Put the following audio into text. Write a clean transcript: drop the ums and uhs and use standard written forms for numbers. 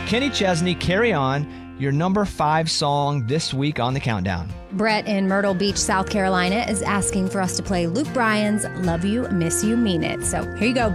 Kenny Chesney, Carry On, your number 5 song this week on the countdown. Brett in Myrtle Beach, South Carolina is asking for us to play Luke Bryan's Love You, Miss You, Mean It. So here you go,